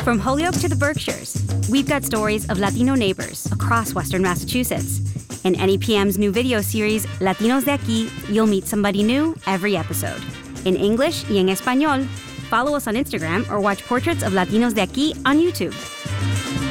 From Holyoke to the Berkshires, we've got stories of Latino neighbors across Western Massachusetts. In NEPM's new video series, Latinos de Aquí, you'll meet somebody new every episode. In English y en español. Follow us on Instagram or watch Portraits of Latinos de Aquí on YouTube.